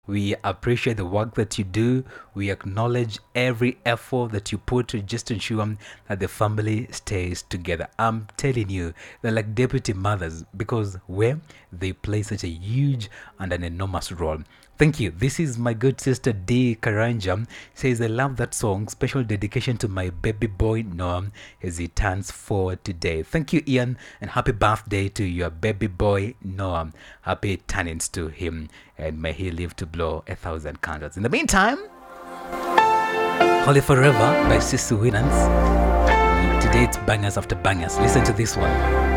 We appreciate the work that you do. We acknowledge every effort that you put to just ensure that the family stays together. I'm telling you, they're like deputy mothers because where they play such a huge and an enormous role. Thank you. This is my good sister D. Karanja. Says, I love that song. Special dedication to my baby boy Noah as he turns 4 today. Thank you, Ian, and happy birthday to your baby boy Noah. Happy turnings to him, and may he live to blow 1,000 candles. In the meantime, Holy Forever by Sissy Winans. Today it's bangers after bangers. Listen to this one.